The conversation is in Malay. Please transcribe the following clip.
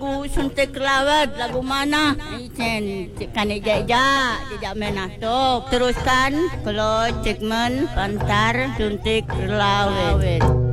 lagu suntik kelawat, lagu mana? Icen kan jejak menasuk. Teruskan kalau cekmen pantar suntik kelawat.